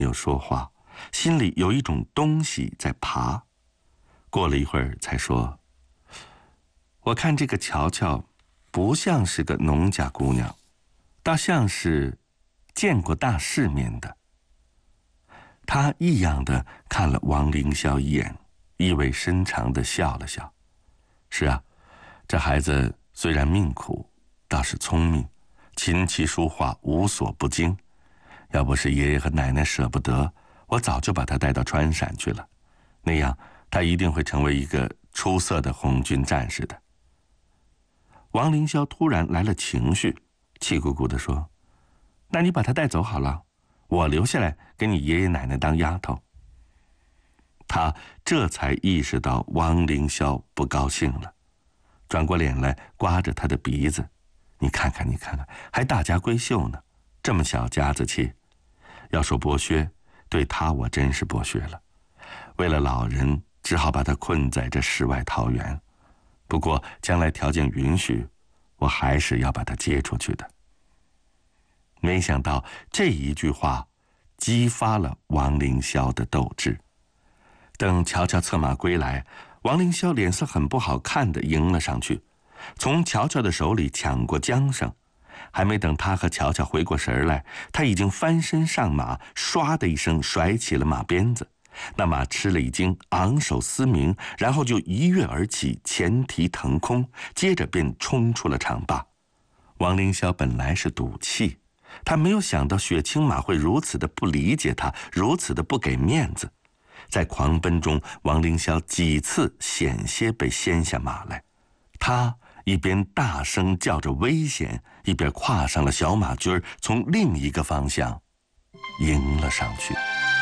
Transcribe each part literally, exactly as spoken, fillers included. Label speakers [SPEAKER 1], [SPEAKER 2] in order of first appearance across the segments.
[SPEAKER 1] 有说话，心里有一种东西在爬。过了一会儿才说：“我看这个乔乔不像是个农家姑娘，倒像是见过大世面的。”他异样地看了王凌霄一眼，意味深长地笑了笑。是啊，这孩子虽然命苦，倒是聪明，琴棋书画无所不精。要不是爷爷和奶奶舍不得，我早就把他带到川陕去了，那样他一定会成为一个出色的红军战士的。王凌霄突然来了情绪，气鼓鼓地说：“那你把他带走好了，我留下来给你爷爷奶奶当丫头。”他这才意识到王凌霄不高兴了，转过脸来刮着他的鼻子：“你看看你看看，还大家闺秀呢，这么小家子气。要说剥削，对他我真是剥削了。为了老人，只好把他困在这世外桃源。不过将来条件允许，我还是要把他接出去的。”没想到这一句话激发了王凌霄的斗志。等乔乔策马归来，王凌霄脸色很不好看地迎了上去，从乔乔的手里抢过缰绳。还没等他和乔乔回过神来，他已经翻身上马，唰的一声甩起了马鞭子。那马吃了一惊，昂首嘶鸣，然后就一跃而起，前蹄腾空，接着便冲出了场坝。王凌霄本来是赌气，他没有想到雪青马会如此的不理解他，如此的不给面子。在狂奔中，王凌霄几次险些被掀下马来，他一边大声叫着危险，一边跨上了小马驹，从另一个方向迎了上去。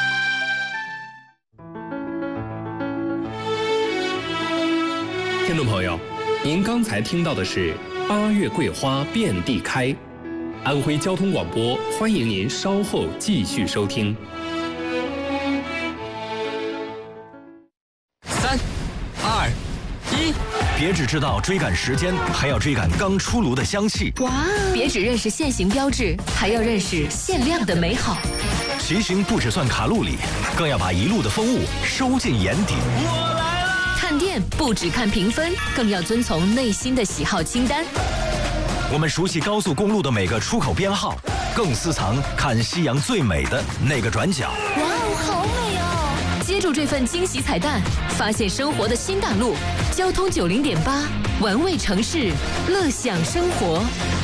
[SPEAKER 2] 听众朋友，您刚才听到的是八月桂花遍地开，安徽交通广播，欢迎您稍后继续收听。
[SPEAKER 3] 三、二、一，
[SPEAKER 4] 别只知道追赶时间，还要追赶刚出炉的香气。
[SPEAKER 5] 哇！别只认识现行标志，还要认识限量的美好。
[SPEAKER 4] 骑行不只算卡路里，更要把一路的风物收进眼底。
[SPEAKER 3] 我来了！
[SPEAKER 5] 看店不只看评分，更要遵从内心的喜好清单。
[SPEAKER 4] 我们熟悉高速公路的每个出口编号，更私藏看夕阳最美的那个转角。
[SPEAKER 5] 哇哦，好美哦！接住这份惊喜彩蛋，发现生活的新大陆。交通九零点八，玩味城市，乐享生活。